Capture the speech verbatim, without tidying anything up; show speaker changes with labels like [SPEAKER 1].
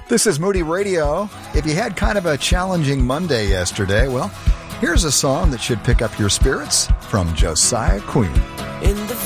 [SPEAKER 1] This is Moody Radio. If you had kind of a challenging Monday yesterday, well, here's a song that should pick up your spirits from Josiah Queen.
[SPEAKER 2] In the